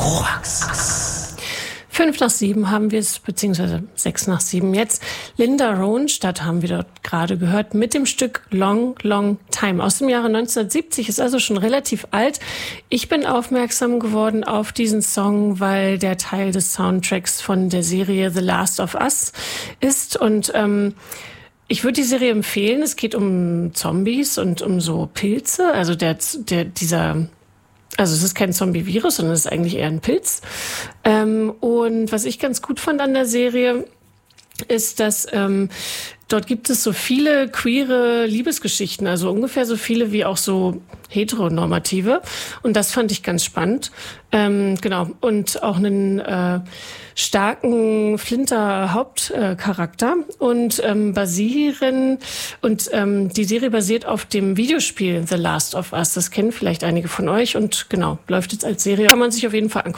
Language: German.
Koax. 5:07 haben wir es, beziehungsweise 6:07 jetzt. Linda Ronstadt haben wir dort gerade gehört mit dem Stück Long, Long Time aus dem Jahre 1970, ist also schon relativ alt. Ich bin aufmerksam geworden auf diesen Song, weil der Teil des Soundtracks von der Serie The Last of Us ist und ich würde die Serie empfehlen. Es geht um Zombies und um so Pilze, also also es ist kein Zombie-Virus, sondern es ist eigentlich eher ein Pilz. Und was ich ganz gut fand an der Serie, ist, dass dort gibt es so viele queere Liebesgeschichten, also ungefähr so viele wie auch so heteronormative. Und das fand ich ganz spannend. Genau. Und auch einen starken Flinter-Hauptcharakter und die Serie basiert auf dem Videospiel The Last of Us. Das kennen vielleicht einige von euch und genau, läuft jetzt als Serie. Kann man sich auf jeden Fall angucken.